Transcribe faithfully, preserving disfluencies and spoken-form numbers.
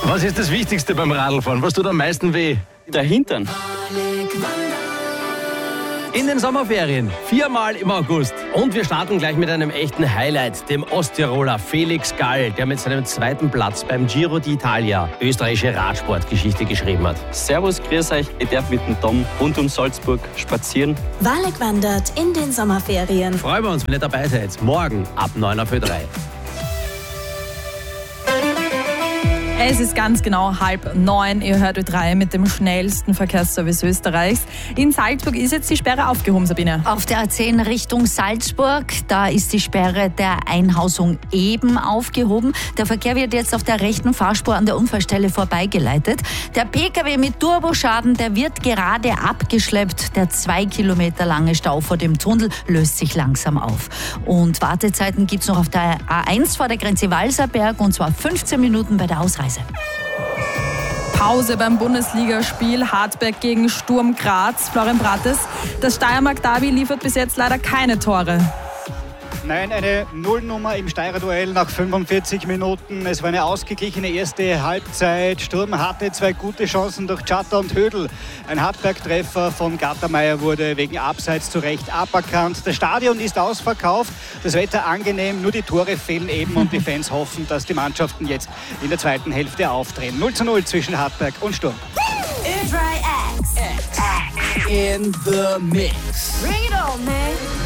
Was ist das Wichtigste beim Radlfahren? Was tut am meisten weh? Der Hintern. In den Sommerferien, viermal im August. Und wir starten gleich mit einem echten Highlight, dem Osttiroler Felix Gall, der mit seinem zweiten Platz beim Giro d'Italia österreichische Radsportgeschichte geschrieben hat. Servus, grüß euch. Ich darf mit dem Tom rund um Salzburg spazieren. Waleg wandert in den Sommerferien. Freuen wir uns, wenn ihr dabei seid. Morgen ab neun auf Ö drei. Es ist ganz genau halb neun. Ihr hört Ö drei mit dem schnellsten Verkehrsservice Österreichs. In Salzburg ist jetzt die Sperre aufgehoben, Sabine. Auf der A zehn Richtung Salzburg, da ist die Sperre der Einhausung eben aufgehoben. Der Verkehr wird jetzt auf der rechten Fahrspur an der Unfallstelle vorbeigeleitet. Der P K W mit Turboschaden, der wird gerade abgeschleppt. Der zwei Kilometer lange Stau vor dem Tunnel löst sich langsam auf. Und Wartezeiten gibt es noch auf der A eins vor der Grenze Walserberg, und zwar fünfzehn Minuten bei der Ausreise. Pause beim Bundesligaspiel Hartberg gegen Sturm Graz. Florian Brattes, das Steiermark-Derby liefert bis jetzt leider keine Tore. Nein, eine Nullnummer im Steirer-Duell nach fünfundvierzig Minuten. Es war eine ausgeglichene erste Halbzeit. Sturm hatte zwei gute Chancen durch Chatter und Hödl. Ein Hartberg-Treffer von Gattermeier wurde wegen Abseits zu Recht aberkannt. Das Stadion ist ausverkauft, das Wetter angenehm, nur die Tore fehlen eben und die Fans hoffen, dass die Mannschaften jetzt in der zweiten Hälfte aufdrehen. null zu null zwischen Hartberg und Sturm. Ö drei X. In the mix. Bring it on, man.